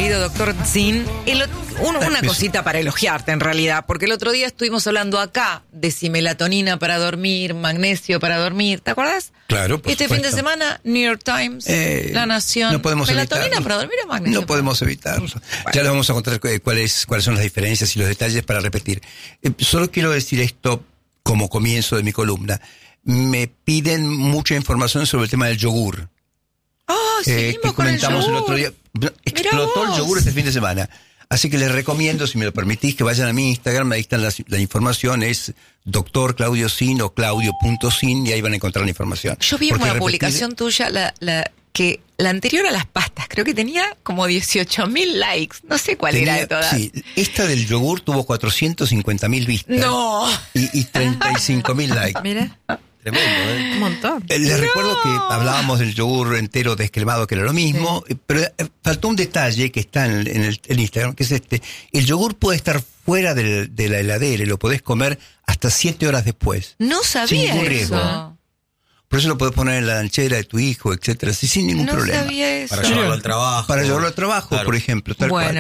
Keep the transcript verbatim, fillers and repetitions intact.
querido doctor Zin. El, un, una cosita para elogiarte, en realidad, porque el otro día estuvimos hablando acá de si melatonina para dormir, magnesio para dormir, ¿te acuerdas? Claro, por Este supuesto. fin de semana, New York Times, eh, La Nación. No podemos ¿Melatonina evitarlo. para dormir o magnesio? No podemos evitarlo. Bueno. Ya les vamos a contar cuáles, cuáles son las diferencias y los detalles para repetir. Eh, solo quiero decir esto como comienzo de mi columna. Me piden mucha información sobre el tema del yogur. Ah, oh, eh, que comentamos el, el otro día. Explotó el yogur este fin de semana. Así que les recomiendo, si me lo permitís, que vayan a mi Instagram. Ahí está la, la información. Es doctor Claudio Zin o claudio punto zin y ahí van a encontrar la información. Yo vi Porque una repetir... publicación tuya, la, la que la anterior a las pastas, creo que tenía como dieciocho mil likes. No sé cuál tenía, era de todas. Sí, esta del yogur tuvo cuatrocientos cincuenta mil vistas. No. Y, y treinta y cinco mil likes. Mira. Tremendo, ¿eh? Un montón. Les no. recuerdo que hablábamos del yogur entero descremado, que era lo mismo, sí. Pero faltó un detalle que está en, en el en Instagram, que es este. El yogur puede estar fuera de, de la heladera y lo podés comer hasta siete horas después. No sabía sin ningún eso. riesgo. Por eso lo podés poner en la lanchera de tu hijo, etcétera, sin ningún no problema. Sabía eso. Para llevarlo al trabajo. Para llevarlo al trabajo, claro. por ejemplo. Tal bueno. cual.